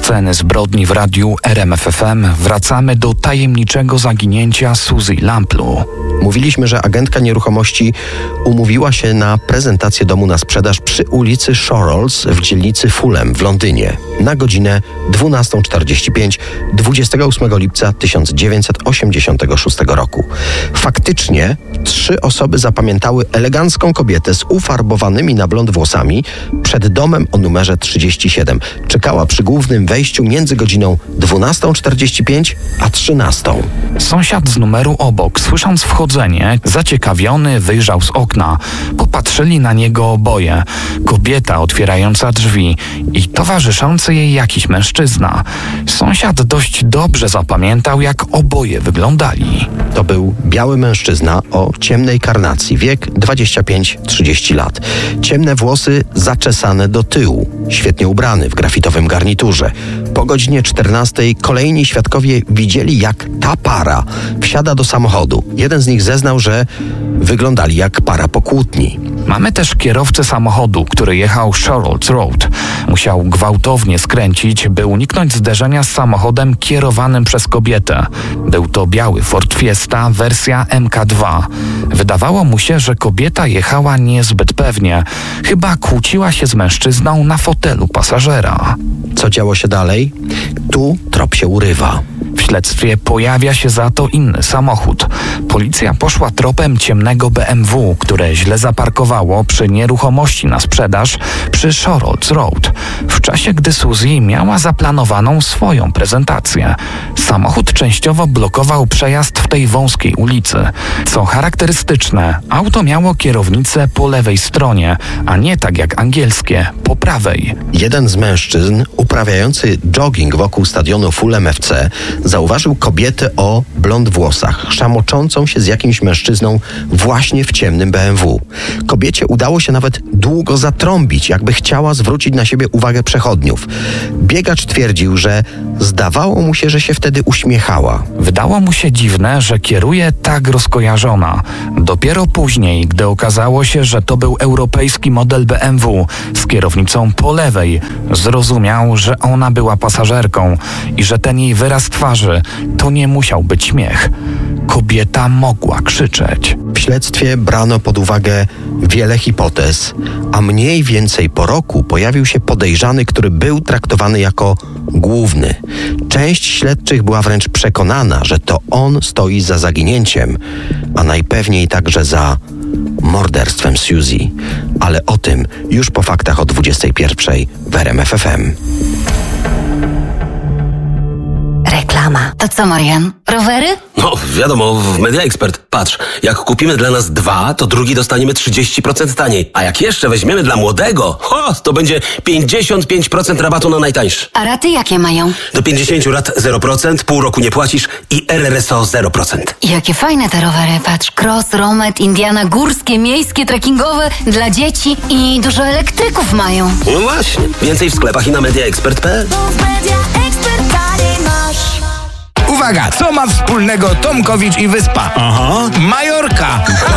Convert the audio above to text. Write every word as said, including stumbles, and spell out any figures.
Sceny zbrodni w radiu R M F F M wracamy do tajemniczego zaginięcia Suzy Lamplu. Mówiliśmy, że agentka nieruchomości umówiła się na prezentację domu na sprzedaż przy ulicy Shorrolls w dzielnicy Fulham w Londynie na godzinę dwunasta czterdzieści pięć dwudziestego ósmego lipca tysiąc dziewięćset osiemdziesiątego szóstego roku. Faktycznie trzy osoby zapamiętały elegancką kobietę z ufarbowanymi na blond włosami przed domem o numerze trzydzieści siedem. Czekała przy głównym wejściu między godziną dwunastą czterdzieści pięć a trzynastą. Sąsiad z numeru obok, słysząc wchodzenie, zaciekawiony wyjrzał z okna. Popatrzyli na niego oboje. Kobieta otwierająca drzwi i towarzyszący jej jakiś mężczyzna. Sąsiad dość dobrze zapamiętał, jak oboje wyglądali. To był biały mężczyzna o ciemnej karnacji, wiek dwadzieścia pięć trzydzieści lat. Ciemne włosy zaczesane do tyłu, świetnie ubrany w grafitowym garniturze. Po godzinie czternastej kolejni świadkowie widzieli, jak ta para wsiada do samochodu. Jeden z nich zeznał, że wyglądali jak para po kłótni. Mamy też kierowcę samochodu, który jechał Shorrolls Road. Musiał gwałtownie skręcić, by uniknąć zderzenia z samochodem kierowanym przez kobietę. Był to biały Ford Fiesta, wersja M K dwa. Wydawało mu się, że kobieta jechała niezbyt pewnie. Chyba kłóciła się z mężczyzną na fotelu pasażera. Co działo się dalej? Tu trop się urywa. W śledztwie pojawia się za to inny samochód. Policja poszła tropem ciemnego B M W, które źle zaparkowało przy nieruchomości na sprzedaż przy Shorrolls Road, w czasie gdy Suzy miała zaplanowaną swoją prezentację. Samochód częściowo blokował przejazd w tej wąskiej ulicy. Co charakterystyczne, auto miało kierownicę po lewej stronie, a nie tak jak angielskie, po prawej. Jeden z mężczyzn uprawiający jogging wokół stadionu Fulham F C zauważył kobietę o blond włosach, szamoczącą się z jakimś mężczyzną właśnie w ciemnym B M W. Kobiecie udało się nawet długo zatrąbić, jakby chciała zwrócić na siebie uwagę przechodniów. Biegacz twierdził, że zdawało mu się, że się wtedy uśmiechała. Wydało mu się dziwne, że kieruje tak rozkojarzona. Dopiero później, gdy okazało się, że to był europejski model B M W z kierownicą po lewej, zrozumiał, że ona była pasażerką i że ten jej wyraz twarzy to nie musiał być śmiech. Kobieta mogła krzyczeć. W śledztwie brano pod uwagę wiele hipotez, a mniej więcej po roku pojawił się podejrzany, który był traktowany jako główny. Część śledczych była wręcz przekonana, że to on stoi za zaginięciem, a najpewniej także za morderstwem Suzy. Ale o tym już po faktach o dwudziestej pierwszej w R M F F M. Reklama. To co, Marian? Rowery? No, wiadomo, w Media Expert. Patrz, jak kupimy dla nas dwa, to drugi dostaniemy trzydzieści procent taniej. A jak jeszcze weźmiemy dla młodego, ho, to będzie pięćdziesiąt pięć procent rabatu na najtańszy. A raty jakie mają? Do pięćdziesięciu lat zero procent, pół roku nie płacisz i R R S O zero procent. Jakie fajne te rowery. Patrz, cross, romet, Indiana, górskie, miejskie, trekkingowe, dla dzieci i dużo elektryków mają. No właśnie. Więcej w sklepach i na media expert kropka p l. Uwaga, co ma wspólnego Tomkowicz i Wyspa? Aha, Majorka.